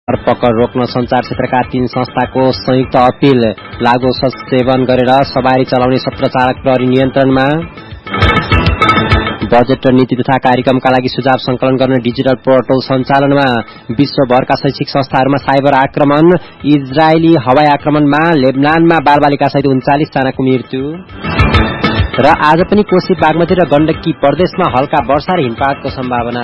धरपकड रोक्न सञ्चार क्षेत्रका 3 संस्थाको संयुक्त अपील। लागु औषध सेवन गरेर सवारी चलाउने 17 चालक प्रहरी नियन्त्रणमा। बजेट र नीति तथा कार्यक्रमका लागि सुझाव संकलन गर्ने डिजिटल पोर्टल सञ्चालनमा। विश्वभरका शैक्षिक संस्थाहरूमा साइबर आक्रमण। इजरायली हवाई आक्रमणमा लेबनानमा बालबालिका सहित 39 जनाको मृत्यु। र आज पनि कोशी, बागमती र गण्डकी प्रदेशमा हल्का वर्षा र हिमपातको सम्भावना।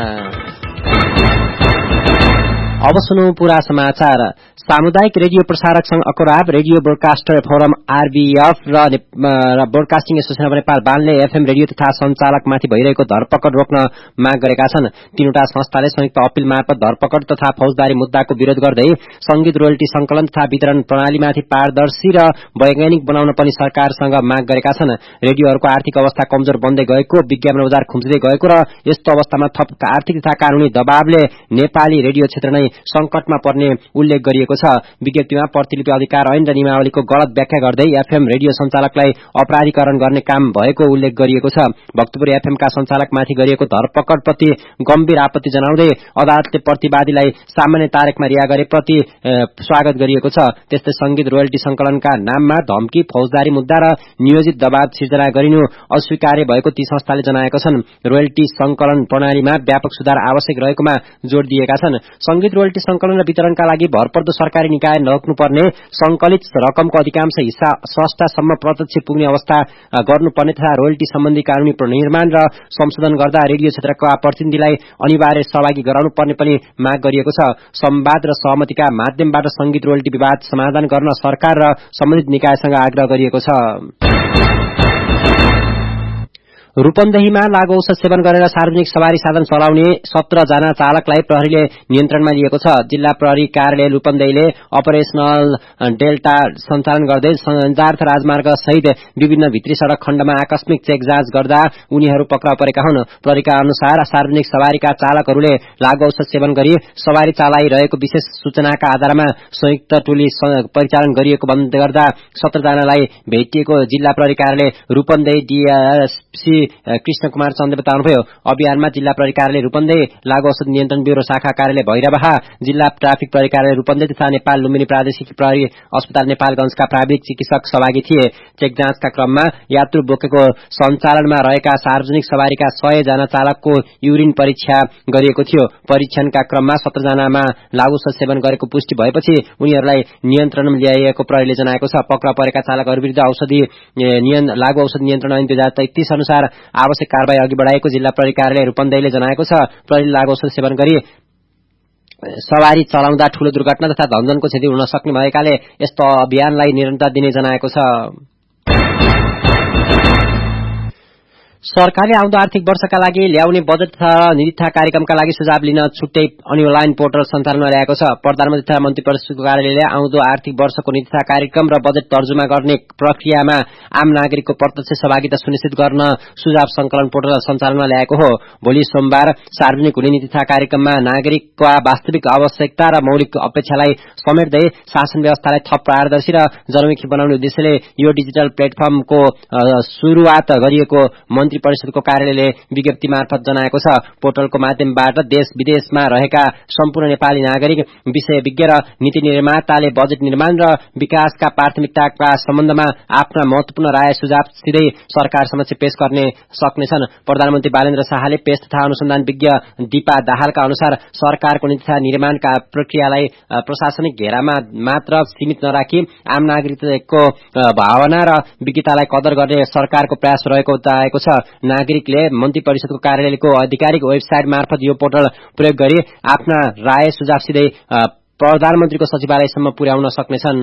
अब सुनौ पूरा समाचार। सामुदायिक रेडियो प्रसारक संघ अकोराब, रेडियो ब्रोडकास्टर फोरम आरबीएफ र broadcasting association of Nepal बानले FM radio तथा सञ्चालकमाथि भइरहेको धरपकड रोक्न माग गरेका छन्। तीनवटा संस्थाले संयुक्त अपील मार्फत धरपकड तथा फौजदारी मुद्दाको विरोध गर्दै संगीत रोयल्टी संकलन तथा वितरण प्रणालीमाथि पारदर्शी र वैज्ञानिक बनाउन पनि सरकारसँग माग गरेका छन्। रेडियोहरूको आर्थिक अवस्था कमजोर बन्दै गएको, विज्ञापन बजार खुम्चिँदै गएको र यस्तो अवस्थामा थप आर्थिक तथा कानूनी दबावले नेपाली रेडियो क्षेत्र नै संकटमा पर्ने उल्लेख गरिएको छ। विज्ञप्तिमा प्रतिलिपि अधिकार ऐन र नियमावलीको गलत व्याख्या गर्दै एफएम रेडियो सञ्चालकलाई अपराधीकरण गर्ने काम भएको उल्लेख गरिएको छ। भक्तपुर एफएमका सञ्चालकमाथि गरिएको धरपकडप्रति गम्भीर आपत्ति जनाउँदै अदालतले प्रतिवादीलाई सामान्य तारिखमा रिहा गरेप्रति स्वागत गरिएको छ। त्यस्तै संगीत रोयल्टी संकलनका नाममा धम्की, फौजदारी मुद्दा र नियोजित दबाव सिर्जना गरिनु अस्वीकार्य भएको ती संस्थाले जनाएका छन्। रोयल्टी संकलन प्रणालीमा व्यापक सुधार आवश्यक रहेकोमा जोड़ दिएका छन्। संगीत रोयल्टी संकलन र वितरणका लागि भरपर्दो सरकारी निकाय नरोक्नुपर्ने, संकलित रकमको अधिकांश हिस्सा स्रष्टासम्म प्रत्यक्ष पुग्ने अवस्था गर्नुपर्ने तथा रोयल्टी सम्बन्धी कानूनी निर्माण र संशोधन गर्दा रेडियो क्षेत्रका प्रतिनिधिलाई अनिवार्य सहभागी गराउनुपर्ने पनि माग गरिएको छ। संवाद र सहमतिका माध्यमबाट संगीत रोयल्टी विवाद समाधान गर्न सरकार र सम्बन्धित निकायसँग आग्रह गरिएको छ। रूपन्देहीमा लागु औषध सेवन गरेर सार्वजनिक सवारी साधन चलाउने 17 जना चालकलाई प्रहरीले नियन्त्रणमा लिएको छ। जिल्ला प्रहरी कार्यालय रूपन्देहीले अपरेशनल डेल्टा सञ्चालन गर्दै सञ्जार्थ राजमार्ग सहित विभिन्न भित्री सड़क खण्डमा आकस्मिक चेक जाँच गर्दा उनीहरू पक्राउ परेका हुन्। प्रहरीका अनुसार सार्वजनिक सवारीका चालकहरूले लागु औषध सेवन गरी सवारी चलाइरहेको विशेष सूचनाका आधारमा संयुक्त टोली परिचालन गरिएको बन्द गर्दा 17 जनालाई भेटिएको जिल्ला प्रहरी कार्यालय रूपन्देही डीएसपी कृष्ण कुमार चन्दले बताउनुभयो। अभियानमा जिल्ला प्रहरी कार्यालय रूपन्देही, लागु औषध नियन्त्रण ब्यूरो शाखा कार्यालय भैरवाहा, जिल्ला ट्राफिक प्रहरी कार्यालय रूपन्देही तथा नेपाल लुम्बिनी प्रादेशिक प्रहरी अस्पताल नेपालगंजका प्राविधिक चिकित्सक सहभागी थिए। चेक जाँचका क्रममा यात्रु बोकेको सञ्चालनमा रहेका सार्वजनिक सवारीका 100 जना चालकको युरिन परीक्षा गरिएको थियो। परीक्षणका क्रममा 17 जनामा लागु औषध सेवन गरेको पुष्टि भएपछि उनीहरूलाई नियन्त्रणमा ल्याइएको प्रहरीले जनाएको छ। पक्राउ परेका चालकहरू विरुद्ध लागु औषध नियन्त्रण ऐन 2033 अनुसार आवश्यक कारबाही अघि बढाएको जिल्ला प्रहरी कार्यालय रूपन्देहीले जनाएको छ। प्रहरीले लागु औषध सेवन गरी सवारी चलाउँदा ठूलो दुर्घटना तथा धनजनको क्षति हुन सक्ने भएकाले यस्तो अभियानलाई निरन्तरता दिने जनाएको छ। सरकारले आउँदो आर्थिक वर्षका लागि ल्याउने बजेट तथा नीति तथा कार्यक्रमका लागि सुझाव लिन छुट्टै अनलाइन पोर्टल सञ्चालनमा ल्याएको छ। प्रधानमन्त्री तथा मन्त्री परिषदको कार्यालयले आउँदो आर्थिक वर्षको नीति तथा कार्यक्रम र बजेट तर्जुमा गर्ने प्रक्रियामा आम नागरिकको प्रत्यक्ष सहभागिता सुनिश्चित गर्न सुझाव संकलन पोर्टल सञ्चालनमा ल्याएको हो। भोलि सोमबार सार्वजनिक हुने नीति तथा कार्यक्रममा नागरिकका वास्तविक आवश्यकता र मौलिक अपेक्षालाई समेट्दै शासन व्यवस्थालाई थप पारदर्शी र जनमुखी बनाउने उद्देश्यले यो डिजिटल प्लेटफर्मको शुरूआत गरिएको मन्त्री परिषदको कार्यालयले विज्ञप्ति मार्फत जनाएको छ। पोर्टलको माध्यमबाट देश विदेशमा रहेका सम्पूर्ण नेपाली नागरिक, विषय विज्ञ र नीति निर्माताले बजेट निर्माण र विकासका प्राथमिकताका सम्बन्धमा आफ्ना महत्वपूर्ण राय सुझाव सिधै सरकार समक्ष पेश गर्ने सक्नेछन्। प्रधानमन्त्री बालेन्द्र शाहले पेश तथा अनुसन्धान विज्ञ दीपा दाहालका अनुसार सरकारको नीति तथा निर्माणका प्रक्रियालाई प्रशासनिक घेरामा मात्र सीमित नराखी आम नागरिकको भावना र विज्ञतालाई कदर गर्ने सरकारको प्रयास रहेको बताएको छ। नागरिकले मन्त्री परिषदको कार्यालयको आधिकारिक वेबसाइट मार्फत यो पोर्टल प्रयोग गरी आफ्ना राय सुझाव सिधै प्रधानमन्त्रीको सचिवालयसम्म पुर्याउन सक्नेछन्।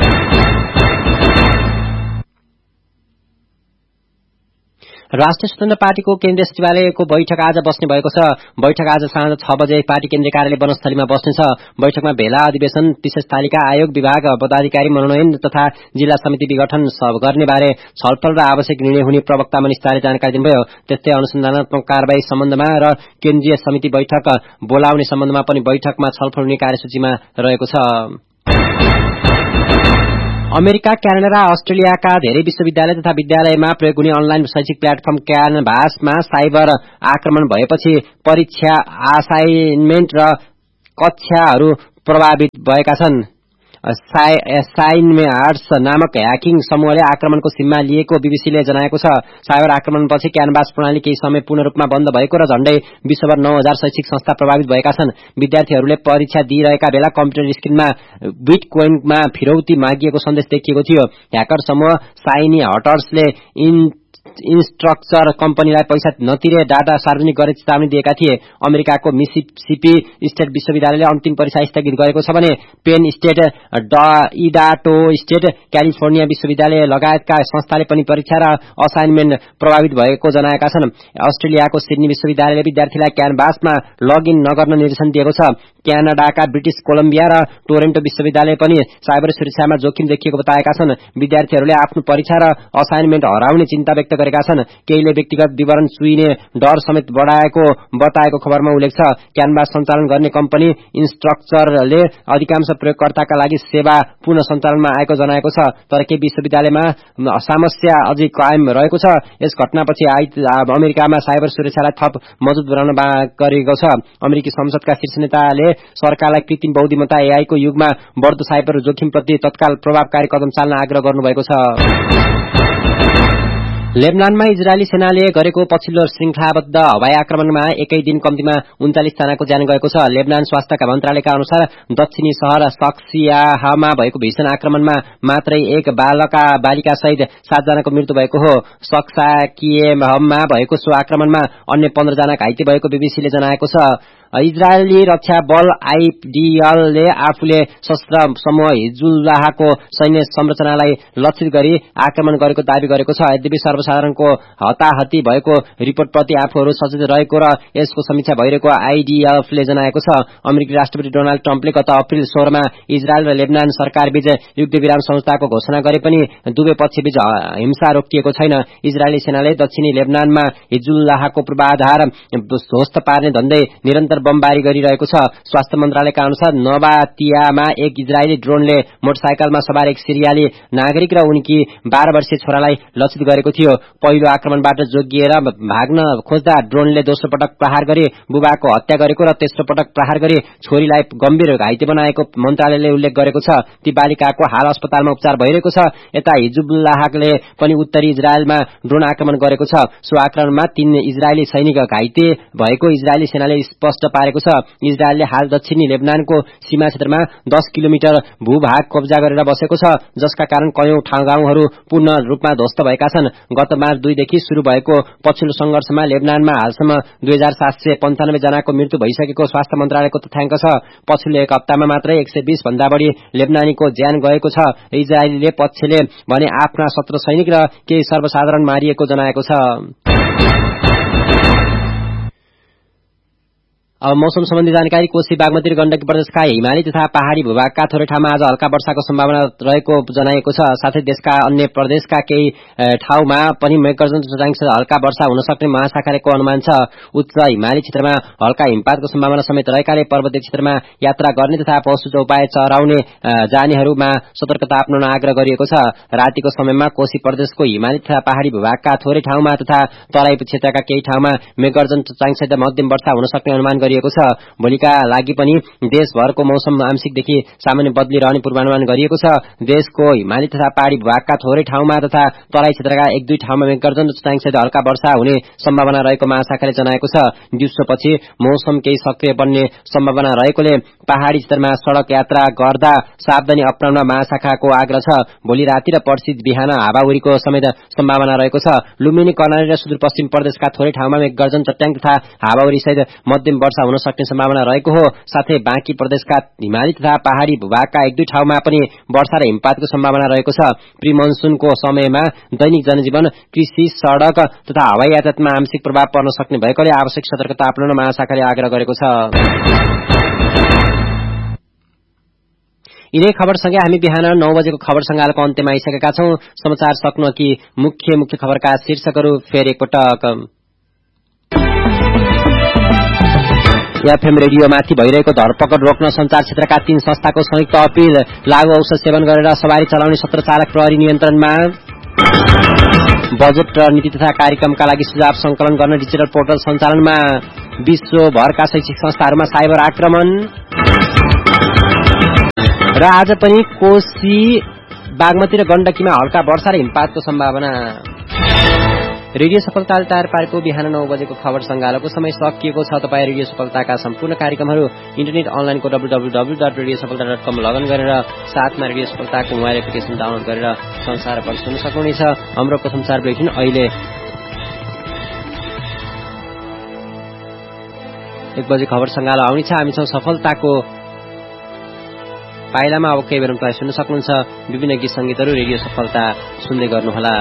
राष्ट्रिय स्वतन्त्र पार्टीको केन्द्रीय सचिवालयको बैठक आज बस्ने भएको छ। बैठक आज साँझ 6 बजे पार्टी केन्द्रीय कार्यालय वनस्थलीमा बस्नेछ। बैठकमा भेला अधिवेशन, विशेष तालिका आयोग, विभाग पदाधिकारी मनोनयन तथा जिल्ला समिति विघटन गर्ने बारे छलफल र आवश्यक निर्णय हुने प्रवक्ता मनिष शाहले जानकारी दिनुभयो। त्यस्तै अनुसन्धानात्मक कारबाही सम्बन्धमा र केन्द्रीय समिति बैठक बोलाउने सम्बन्धमा पनि बैठकमा छलफल हुने कार्यसूचीमा रहेको छ। अमेरिका, क्यानाडा र अस्ट्रेलियाका धेरै विश्वविद्यालय तथा विद्यालयमा प्रयोग हुने अनलाइन शैक्षिक प्लेटफर्म क्यानभासमा साइबर आक्रमण भएपछि परीक्षा, असाइनमेन्ट र कक्षाहरू प्रभावित भएका छन्। साइनमेआर्ट्स नामक ह्याकिङ समूहले आक्रमणको सीमा लिएको बीबीसीले जनाएको छ। साइबर आक्रमणपछि क्यानभास प्रणाली केही समय पूर्ण रूपमा बन्द भएको र झण्डै विश्वभर 9000 शैक्षिक संस्था प्रभावित भएका छन्। विद्यार्थीहरूले परीक्षा दिइरहेका बेला कम्प्युटर स्क्रिनमा बिटकोइनमा फिरौती मागिएको सन्देश देखिएको थियो। ह्याकर समूह साइनी हटर्सले इन्स्ट्रक्चर कम्पनीलाई पैसा नतिरे डाटा सार्वजनिक गर्ने चेतावनी दिएका थिए। अमेरिकाको मिसिसिपी स्टेट विश्वविद्यालयले अन्तिम परीक्षा स्थगित गरेको छ भने Penn State, Idaho state, California विश्वविद्यालय लगायतका संस्थाले पनि परीक्षा र असाइनमेन्ट प्रभावित भएको जनाएका छन्। अस्ट्रेलियाको सिडनी विश्वविद्यालयले विद्यार्थीलाई क्यानभासमा लगइन नगर्न निर्देशन दिएको छ। क्यानाडाका ब्रिटिश कोलम्बिया र टोरेन्टो विश्वविद्यालय पनि साइबर सुरक्षामा जोखिम देखिएको बताएका छन्। विद्यार्थीहरूले आफ्नो परीक्षा र असाइनमेन्ट हराउने चिन्ता व्यक्त गरेका छन्। केहीले व्यक्तिगत विवरण चुइने डर समेत बताएको खबरमा उल्लेख छ। क्यानभास सञ्चालन गर्ने कम्पनी इन्स्ट्रक्चरले अधिकांश प्रयोगकर्ताका लागि सेवा पुनः सञ्चालनमा आएको जनाएको छ, तर केही विश्वविद्यालयमा समस्या अझै कायम रहेको छ। यस घटनापछि अमेरिकामा साइबर सुरक्षालाई थप मजबुत बनाउन गरेको छ। अमेरिकी संसदका शीर्ष नेताले सरकारलाई कृत्रिम बुद्धिमत्ता एआई को युगमा बढ्दो साइबर जोखिमप्रति तत्काल प्रभावकारी कदम चाल्न आग्रह गर्नुभएको छ। लेबनानमा इजरायली सेनाले गरेको पछिल्लो श्रृङ्खलाबद्ध हवाई आक्रमणमा एकै दिन कम्तीमा 39 जनाको ज्यान गएको छ। लेबनान स्वास्थ्य मन्त्रालयका अनुसार दक्षिणी शहर सक्सियाहमा भएको भीषण आक्रमणमा मात्रै एक बालिका सहित 7 जनाको मृत्यु भएको हो। सक्साकियममा भएको सो आक्रमणमा अन्य 15 जना घाइते भएको बीबीसीले जनाएको छ। इजरायली रक्षा बल आइडिएलले आफूले सशस्त्र समूह हिजबुल्लाहको सैन्य संरचनालाई लक्षित गरी आक्रमण गरेको दावी गरेको छ। यद्यपि सर्वसाधारणको हताहती भएको रिपोर्टप्रति आफूहरू सचेत रहेको र यसको समीक्षा भइरहेको आइडिएफले जनाएको छ। अमेरिकी राष्ट्रपति डोनाल्ड ट्रम्पले गत अप्रिल 16 मा इजरायल र लेबनान सरकारबीच युद्धविराम सम्झौताको घोषणा गरे पनि दुवै पक्षबीच हिंसा रोकिएको छैन। इजरायली सेनाले दक्षिणी लेबनानमा हिजबुल्लाहको पूर्वाधार ध्वस्त पार्ने धन्दै निरन्तर बमबारी गरिरहेको छ। स्वास्थ्य मन्त्रालयका अनुसार नबातियामा एक इजरायली ड्रोनले मोटरसाइकलमा सवार एक सिरियाली नागरिक र उनकी 12 वर्षीय छोरालाई लक्षित गरेको थियो। पहिलो आक्रमणबाट जोगिएर भाग्न खोज्दा ड्रोनले दोस्रो पटक प्रहार गरी बुबाको हत्या गरेको र तेस्रो पटक प्रहार गरी छोरीलाई गम्भीर घाइते बनाएको मन्त्रालयले उल्लेख गरेको छ। ती बालिकाको हाल अस्पतालमा उपचार भइरहेको छ। यता हिजबुल्लाहले पनि उत्तरी इजरायलमा ड्रोन आक्रमण गरेको छ। सो आक्रमणमा 3 इजरायली सैनिक घाइते भएको इजरायली सेनाले स्पष्ट पारेको छ। इजरायलले हाल दक्षिणी लेबनानको सीमा क्षेत्रमा 10 किलोमिटर भूभाग कब्जा गरेर बसेको छ, जसका कारण कयौं गाउँहरू पूर्ण रूपमा ध्वस्त भएका छन्। गत मार्च 2 देखि शुरू भएको पछिल्लो संघर्षमा लेबनानमा हालसम्म 2795 जनाको मृत्यु भइसकेको स्वास्थ्य मन्त्रालयको तथ्याङ्क छ। पछिल्लो एक हप्तामा मात्रै 120 भन्दा बढी लेबनानीको ज्यान गएको छ। इजरायली पक्षले भने आफ्ना 17 सैनिक र केही सर्वसाधारण मारिएको जनाएको छ। अब मौसम सम्बन्धी जानकारी। कोशी बागमती र गण्डकी प्रदेशका हिमाली तथा पहाड़ी भूभागका थोरै ठाउँमा आज हल्का वर्षाको सम्भावना रहेको जनाएको छ। साथै देशका अन्य प्रदेशका केही ठाउँमा पनि मेघगर्जन तथा हल्का वर्षा हुन सक्ने महाशाखाको अनुमान छ। उच्च हिमाली क्षेत्रमा हल्का हिमपातको सम्भावना समेत रहेकाले पर्वतीय क्षेत्रमा यात्रा गर्ने तथा पशु चौपाए चराउने जानेहरूमा सतर्कता अपनाउन आग्रह गरिएको छ। रातिको समयमा कोशी प्रदेशको हिमाली तथा पहाड़ी भूभागका थोरै ठाउँमा तथा तराई क्षेत्रका केही ठाउँमा मेघगर्जन तथा मध्यम वर्षा हुन सक्ने अनुमान गरिएको छ। भोलिका लागि पनि देशभरको मौसम आंशिकदेखि सामान्य बदली रहने पूर्वानुमान गरिएको छ। देशको हिमाली तथा पहाड़ी भूभागका थोरै ठाउँमा तथा तराई क्षेत्रका 1-2 ठाउँमा मेघगर्जन तथा हल्का वर्षा हुने सम्भावना रहेको महाशाखाले जनाएको छ। दिउँसोपछि मौसम केही सक्रिय बन्ने सम्भावना रहेकोले पहाड़ी क्षेत्रमा सड़क यात्रा गर्दा सावधानी अपनाउन महाशाखाको आग्रह छ। भोलि राति र पर्सि बिहान हावाहुरीको समेत सम्भावना रहेको छ। लुम्बिनी, कर्णाली र सुदूरपश्चिम प्रदेशका थोरै ठाउँमा मेघगर्जन चट्याङ तथा हावाहुरी सहित मध्यम वर्षा हुन सक्ने सम्भावना रहेको हो। साथै बाँकी प्रदेशका हिमाली तथा पहाड़ी भूभागका 1-2 ठाउँमा पनि वर्षा र हिमपातको सम्भावना रहेको छ। प्री मनसुनको समयमा दैनिक जनजीवन, कृषि, सड़क तथा हवाई यातायातमा आंशिक प्रभाव पर्न सक्ने भएकोले आवश्यक सतर्कता अपनाउन महाशाखाले आग्रह गरेको छ। यिनै खबरसँगै हामी बिहान 9 बजेको खबर संगालको अन्त्यमा आइसकेका छौं। समाचार सक्नु कि मुख्य खबरका शीर्षकहरू फेरि एकपटक। एफएम रेडियोमाथि भइरहेको धरपकड रोक्न संचार क्षेत्रका 3 संस्थाको संयुक्त अपील। लागू औषध सेवन गरेर सवारी चलाउने 17 चालक प्रहरी नियन्त्रणमा। बजेट र नीति तथा कार्यक्रमका लागि सुझाव संकलन गर्न डिजिटल पोर्टल सञ्चालनमा। विश्वभरका शैक्षिक संस्थाहरूमा साइबर आक्रमण। र आज पनि कोशी, बागमती र गण्डकीमा हल्का वर्षा र हिमपातको सम्भावना। रेडियो सफलताले तयार पारेको बिहान 9 बजेको खबर संगालोको समय सकिएको छ। तपाईँ रेडियो सफलताका सम्पूर्ण कार्यक्रमहरू इन्टरनेट अनलाइनको www.radiosafalta.com लगइन गरेर साथमा रेडियो सफलताको मोबाइल एप्लिकेसन डाउनलोड गरेर संसारभर सुन्न सक्नुहुनेछ। हाम्रो संसार बुलेटिन अहिले 1 बजे खबर संगालो आउनेछ। हामी छौं सफलताको पाइलामा। अब केही बेर तपाईँ सुन्न सक्नुहुन्छ विभिन्न गीत संगीतहरू। रेडियो सफलता सुन्दै गर्नुहोला।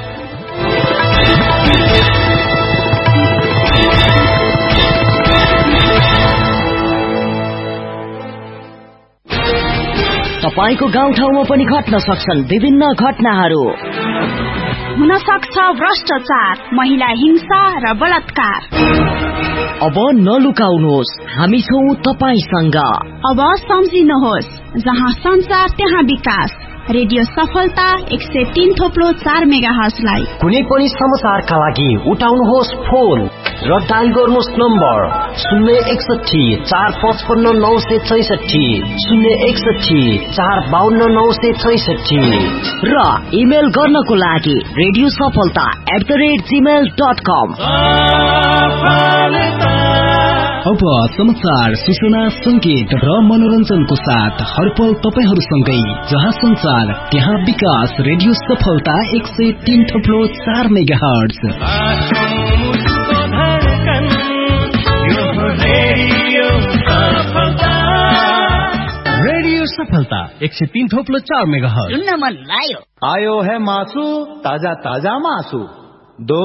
तपाईको गाउँठाउँमा पनि घट्न सक्छन् विभिन्न घटनाहरू। हुन सक्छ भ्रष्टाचार, महिला हिंसा र बलात्कार। अब नलुकाउनुहोस्, हामी छौं तपाईसँग। अब सम्झिनुहोस्, जहाँ संचार त्यहाँ विकास। रेडियो सफलता 103.4 मेगाहर्जलाई कुनै पनि समाचारका लागि उठाउनुहोस् फोन र डायल गर्नुहोस् नम्बर 061 455 966 061 452 966 र इमेल गर्नको लागि radiosafalta@gmail.com। अब समाचार, सूचना, संगीत र मनोरञ्जनको साथ हरपल तपाईहरूसँगै। जहाँ संचार त्यहाँ विकास। रेडियो सफलता 103.4 मेगाहर्ज। रेडियो सफलता 103.4 मेगाहर्ज। सुन्न मन लाग्यो। आयो है मासु, ताजा ताजा मासु।